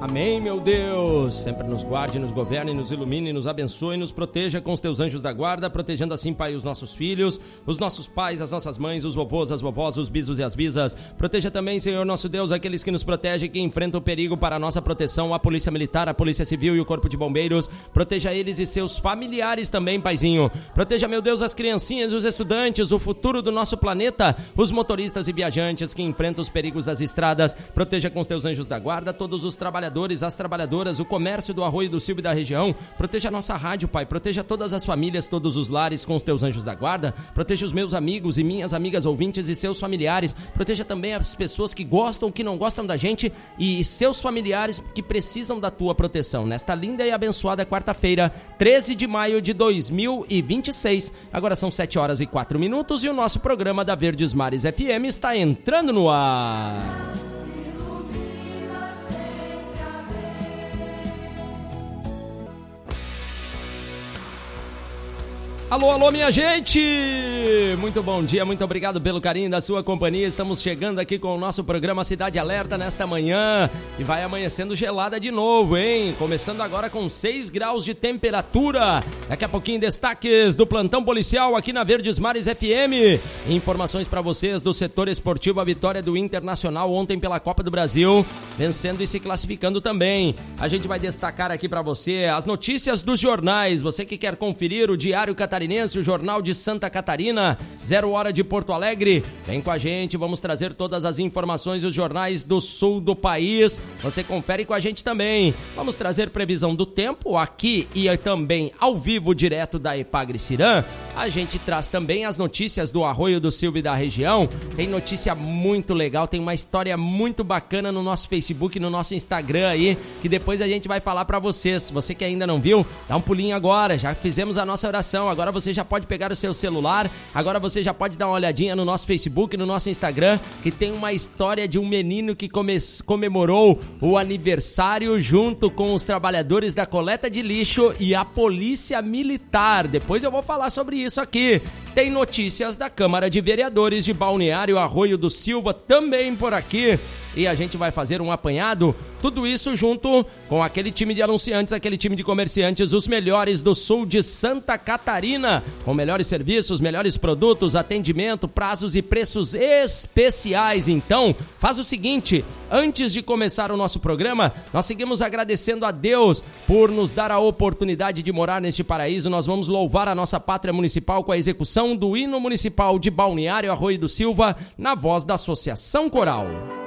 Amém, meu Deus. Sempre nos guarde, nos governe, nos ilumine, nos abençoe, nos proteja com os teus anjos da guarda, protegendo assim, Pai, os nossos filhos, os nossos pais, as nossas mães, os vovôs, as vovós, os bisos e as bisas. Proteja também, Senhor nosso Deus, aqueles que nos protegem, que enfrentam o perigo para a nossa proteção, a Polícia Militar, a Polícia Civil e o Corpo de Bombeiros. Proteja eles e seus familiares também, Paizinho. Proteja, meu Deus, as criancinhas, os estudantes, o futuro do nosso planeta, os motoristas e viajantes que enfrentam os perigos das estradas. Proteja com os teus anjos da guarda todos os trabalhadores, as trabalhadoras, o comércio do Arroio do Silva e da região. Proteja a nossa rádio, Pai. Proteja todas as famílias, todos os lares com os teus anjos da guarda. Proteja os meus amigos e minhas amigas ouvintes e seus familiares. Proteja também as pessoas que gostam, que não gostam da gente e seus familiares que precisam da tua proteção. Nesta linda e abençoada quarta-feira, 13 de maio de 2026. Agora são 7h04 e o nosso programa da Verdes Mares FM está entrando no ar. Alô, alô, minha gente! Muito bom dia, muito obrigado pelo carinho da sua companhia. Estamos chegando aqui com o nosso programa Cidade Alerta nesta manhã e vai amanhecendo gelada de novo, hein? Começando agora com 6 graus de temperatura. Daqui a pouquinho destaques do plantão policial aqui na Verdes Mares FM. Informações para vocês do setor esportivo, a vitória do Internacional ontem pela Copa do Brasil, vencendo e se classificando também. A gente vai destacar aqui para você as notícias dos jornais. Você que quer conferir o Diário Catarinense, o Jornal de Santa Catarina, 0 hora de Porto Alegre. Vem com a gente, vamos trazer todas as informações dos jornais do sul do país. Você confere com a gente também. Vamos trazer previsão do tempo aqui e também ao vivo, direto da Epagre-Cirã. A gente traz também as notícias do Arroio do Silva e da região. Tem notícia muito legal, tem uma história muito bacana no nosso Facebook, no nosso Instagram aí, que depois a gente vai falar pra vocês. Você que ainda não viu, dá um pulinho agora. Já fizemos a nossa oração, agora você já pode pegar o seu celular, agora você já pode dar uma olhadinha no nosso Facebook, no nosso Instagram, que tem uma história de um menino que comemorou o aniversário junto com os trabalhadores da coleta de lixo e a Polícia Militar. Depois eu vou falar sobre isso aqui. Tem notícias da Câmara de Vereadores de Balneário Arroio do Silva também por aqui. E a gente vai fazer um apanhado, tudo isso junto com aquele time de anunciantes, aquele time de comerciantes, os melhores do sul de Santa Catarina, com melhores serviços, melhores produtos, atendimento, prazos e preços especiais. Então, faz o seguinte, antes de começar o nosso programa, nós seguimos agradecendo a Deus por nos dar a oportunidade de morar neste paraíso. Nós vamos louvar a nossa pátria municipal com a execução do hino municipal de Balneário Arroio do Silva, na voz da Associação Coral.